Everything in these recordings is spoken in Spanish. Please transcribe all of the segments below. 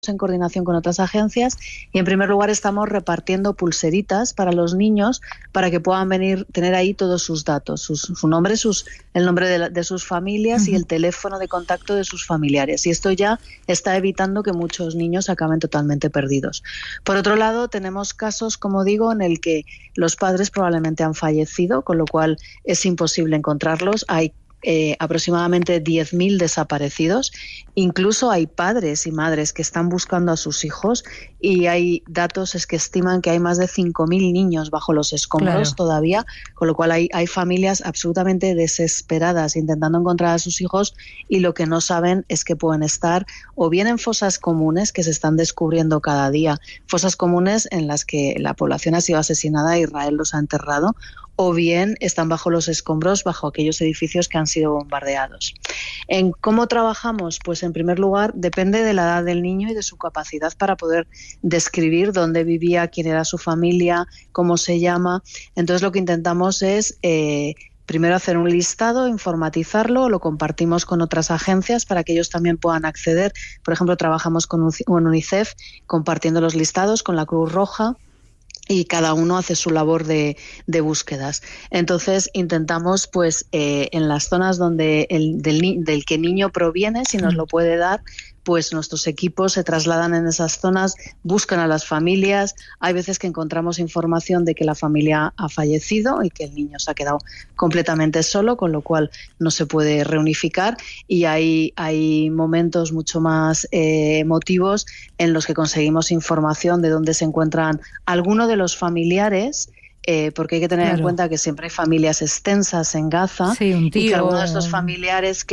en coordinación con otras agencias y en primer lugar estamos repartiendo pulseritas para los niños para que puedan tener ahí todos sus datos, su nombre, el nombre de sus familias y el teléfono de contacto de sus familiares, y esto ya está evitando que muchos niños acaben totalmente perdidos. Por otro lado, tenemos casos, como digo, en el que los padres probablemente han fallecido, con lo cual es imposible encontrarlos. Hay aproximadamente 10.000 desaparecidos. Incluso hay padres y madres que están buscando a sus hijos y hay datos que estiman que hay más de 5.000 niños bajo los escombros todavía, con lo cual hay familias absolutamente desesperadas intentando encontrar a sus hijos y lo que no saben es que pueden estar o bien en fosas comunes que se están descubriendo cada día, fosas comunes en las que la población ha sido asesinada e Israel los ha enterrado, o bien están bajo los escombros, bajo aquellos edificios que han sido bombardeados. ¿En cómo trabajamos? Pues en primer lugar depende de la edad del niño y de su capacidad para poder describir dónde vivía, quién era su familia, cómo se llama. Entonces lo que intentamos es primero hacer un listado, informatizarlo, lo compartimos con otras agencias para que ellos también puedan acceder. Por ejemplo, trabajamos con UNICEF compartiendo los listados con la Cruz Roja, y cada uno hace su labor de búsquedas. Entonces intentamos, pues, en las zonas donde del que el niño proviene, si nos lo puede dar, pues nuestros equipos se trasladan en esas zonas, buscan a las familias. Hay veces que encontramos información de que la familia ha fallecido y que el niño se ha quedado completamente solo, con lo cual no se puede reunificar, y hay momentos mucho más emotivos en los que conseguimos información de dónde se encuentran algunos de los familiares, porque hay que tener en cuenta que siempre hay familias extensas en Gaza, y que algunos de estos familiares,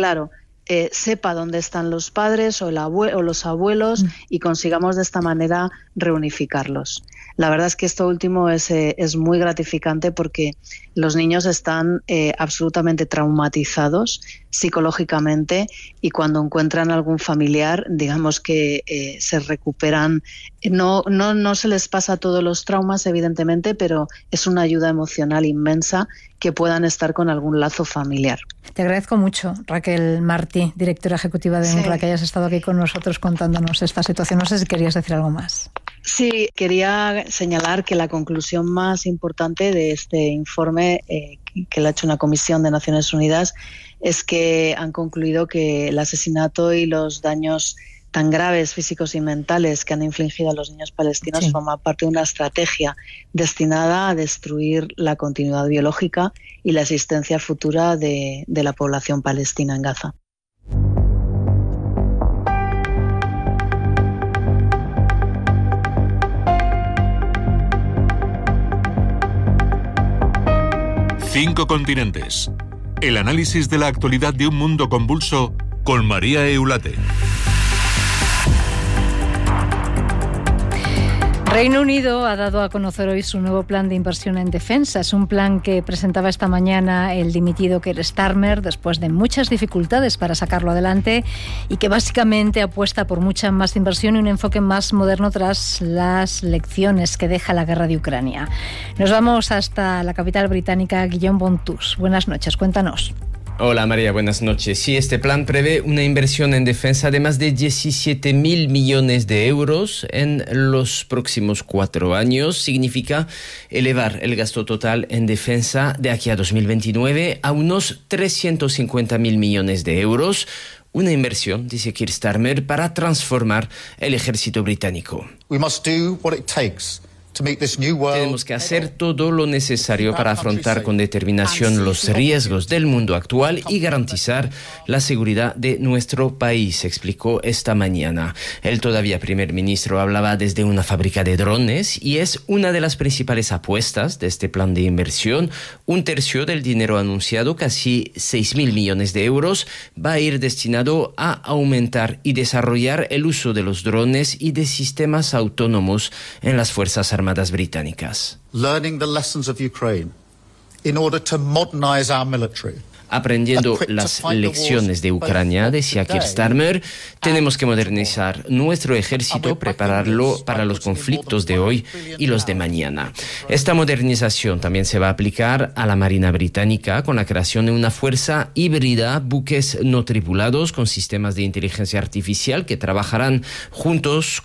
sepa dónde están los padres o los abuelos y consigamos de esta manera reunificarlos. La verdad es que esto último es muy gratificante porque los niños están absolutamente traumatizados psicológicamente, y cuando encuentran algún familiar, digamos que se recuperan. No se les pasa todos los traumas, evidentemente, pero es una ayuda emocional inmensa que puedan estar con algún lazo familiar. Te agradezco mucho, Raquel Martí, directora ejecutiva de UNRWA, que hayas estado aquí con nosotros contándonos esta situación. No sé si querías decir algo más. Sí, quería señalar que la conclusión más importante de este informe, que lo ha hecho una comisión de Naciones Unidas, es que han concluido que el asesinato y los daños tan graves físicos y mentales que han infligido a los niños palestinos forma parte de una estrategia destinada a destruir la continuidad biológica y la existencia futura de la población palestina en Gaza. Cinco continentes. El análisis de la actualidad de un mundo convulso con María Eulate. Reino Unido ha dado a conocer hoy su nuevo plan de inversión en defensa. Es un plan que presentaba esta mañana el dimitido Keir Starmer después de muchas dificultades para sacarlo adelante, y que básicamente apuesta por mucha más inversión y un enfoque más moderno tras las lecciones que deja la guerra de Ucrania. Nos vamos hasta la capital británica, Guillaume Bontus. Buenas noches, cuéntanos. Hola María, buenas noches. Sí, este plan prevé una inversión en defensa de más de 17.000 millones de euros en los próximos 4 años. Significa elevar el gasto total en defensa de aquí a 2029 a unos 350.000 millones de euros. Una inversión, dice Keir Starmer, para transformar el ejército británico. We must do what it takes. Tenemos que hacer todo lo necesario para afrontar con determinación los riesgos del mundo actual y garantizar la seguridad de nuestro país, explicó esta mañana. El todavía primer ministro hablaba desde una fábrica de drones y es una de las principales apuestas de este plan de inversión. 1/3 del dinero anunciado, casi 6.000 millones de euros, va a ir destinado a aumentar y desarrollar el uso de los drones y de sistemas autónomos en las Fuerzas Armadas británicas. Learning the lessons of Ukraine in order to modernize our military. Aprendiendo las lecciones de Ucrania, decía Keir Starmer, tenemos que modernizar nuestro ejército, prepararlo para los conflictos de hoy y los de mañana. Esta modernización también se va a aplicar a la Marina británica con la creación de una fuerza híbrida, buques no tripulados con sistemas de inteligencia artificial que trabajarán juntos